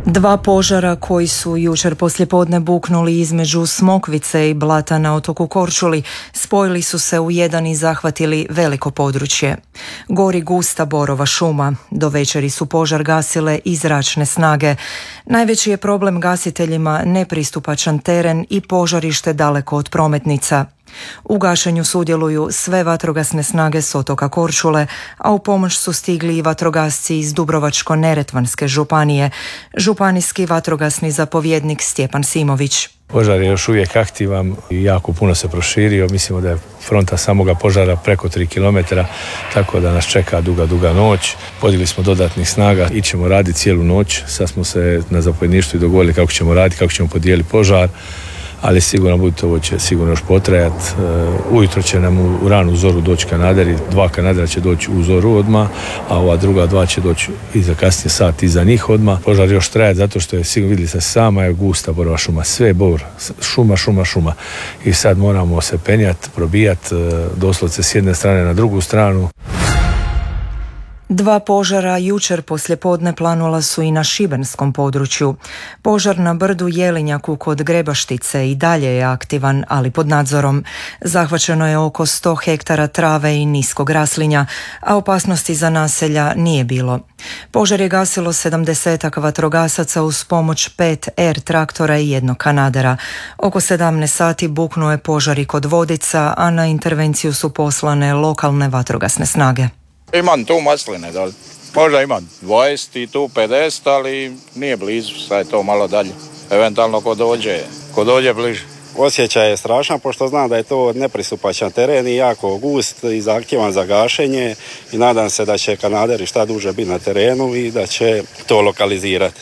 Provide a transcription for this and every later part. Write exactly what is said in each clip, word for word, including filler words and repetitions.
Dva požara koji su jučer poslijepodne buknuli između Smokvice i Blata na otoku Korčuli spojili su se u jedan i zahvatili veliko područje. Gori gusta borova šuma. Do večeri su požar gasile i zračne snage. Najveći je problem gasiteljima nepristupačan teren i požarište daleko od prometnica. U gašenju sudjeluju sve vatrogasne snage s otoka Korčule, a u pomoć su stigli i vatrogasci iz Dubrovačko-neretvanske županije, županijski vatrogasni zapovjednik Stjepan Simović. Požar je još uvijek aktivan i jako puno se proširio. Mislimo da je fronta samoga požara preko tri kilometra, tako da nas čeka duga, duga noć. Podigli smo dodatnih snaga, ićemo raditi cijelu noć. Sad smo se na zapovjedništvu i dogovorili kako ćemo raditi, kako ćemo podijeliti požar. Ali sigurno budite, ovo će sigurno još potrajati. Ujutro će nam u, u ranu zoru doći kanaderi, dva kanadera će doći u zoru odmah, a ova druga dva će doći iza kasnije sat iza njih odmah. Požar još traje zato što je, sigurno vidjeli ste, sama je gusta borova šuma, sve bor, šuma, šuma, šuma. I sad moramo se penjati, probijati doslovce s jedne strane na drugu stranu. Dva požara jučer poslijepodne planula su i na šibenskom području. Požar na brdu Jelinjaku kod Grebaštice i dalje je aktivan, ali pod nadzorom. Zahvaćeno je oko sto hektara trave i niskog raslinja, a opasnosti za naselja nije bilo. Požar je gasilo sedamdesetak vatrogasaca uz pomoć pet er traktora i jednog kanadera. Oko sedamnaest sati buknuo je požar i kod Vodica, a na intervenciju su poslane lokalne vatrogasne snage. Imam tu masline dole. Možda imam dvadeset i tu pedeset, ali nije blizu, sad je to malo dalje. Eventualno ko dođe, ko dođe bliže. Osjećaj je strašan, pošto znam da je to nepristupačan teren i jako gust i zahtjevan za gašenje i nadam se da će kanaderi šta duže biti na terenu i da će to lokalizirati.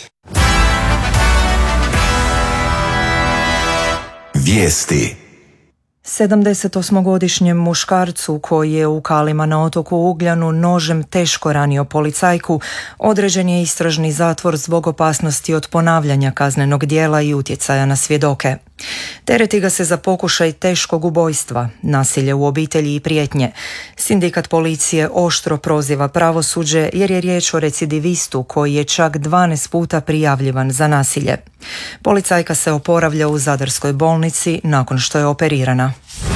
Vijesti. sedamdesetosmogodišnjem muškarcu koji je u Kalima na otoku Ugljanu nožem teško ranio policajku određen je istražni zatvor zbog opasnosti od ponavljanja kaznenog djela i utjecaja na svjedoke. Tereti ga se za pokušaj teškog ubojstva, nasilje u obitelji i prijetnje. Sindikat policije oštro proziva pravosuđe jer je riječ o recidivistu koji je čak dvanaest puta prijavljivan za nasilje. Policajka se oporavlja u Zadarskoj bolnici nakon što je operirana.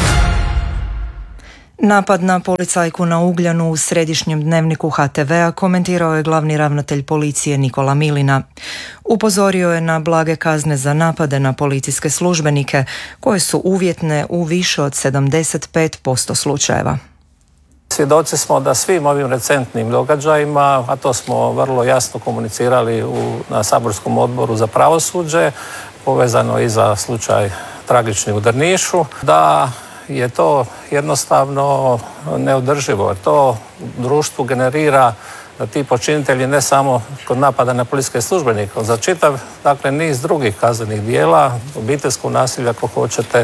Napad na policajku na Ugljanu u središnjem dnevniku ha te vea komentirao je glavni ravnatelj policije Nikola Milina. Upozorio je na blage kazne za napade na policijske službenike koje su uvjetne u više od sedamdeset pet posto slučajeva. Svjedoci smo da svim ovim recentnim događajima, a to smo vrlo jasno komunicirali u, na saborskom odboru za pravosuđe, povezano i za slučaj tragični u Drnišu, da je to jednostavno neodrživo. To društvu generira da ti počinitelji ne samo kod napada na policijske službenike, za čitav, dakle, niz drugih kaznenih dijela, obiteljskog nasilja ako hoćete.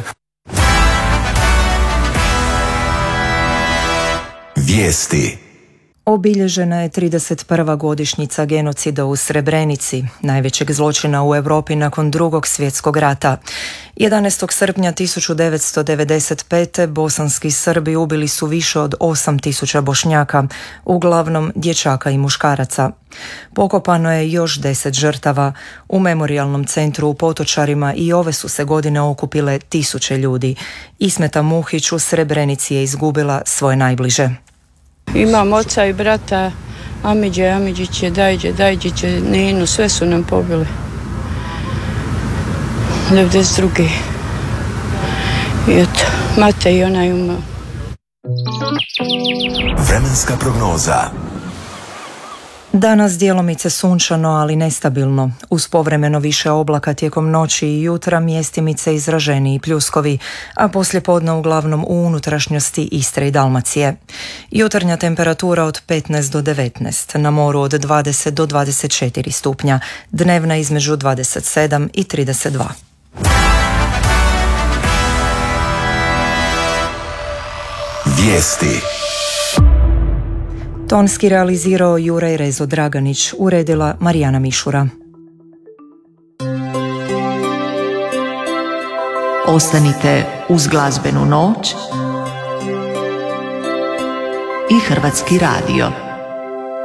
Vijesti. Obilježena je trideset prva godišnjica genocida u Srebrenici, najvećeg zločina u Europi nakon drugog svjetskog rata. jedanaestog srpnja tisuću devetsto devedeset pete. bosanski Srbi ubili su više od osam tisuća Bošnjaka, uglavnom dječaka i muškaraca. Pokopano je još deset žrtava. U memorijalnom centru u Potočarima i ove su se godine okupile tisuće ljudi. Ismeta Muhić u Srebrenici je izgubila svoje najbliže. Imam oca i brata, Amidže, Amidžiće, Dajđe, Dajđiće, Ninu, sve su nam pobili. devedeset druge. I eto, mate i ona je umao. Vremenska prognoza. Danas djelomice sunčano, ali nestabilno. Uz povremeno više oblaka tijekom noći i jutra mjestimice izraženiji pljuskovi, a poslijepodne uglavnom u unutrašnjosti Istre i Dalmacije. Jutarnja temperatura od petnaest do devetnaest, na moru od dvadeset do dvadeset četiri stupnja, dnevna između dvadeset sedam i trideset dva. Vijesti. Tonski realizirao Juraj Rezo Draganić, uredila Marijana Mišura. Ostanite uz glazbenu noć i Hrvatski radio.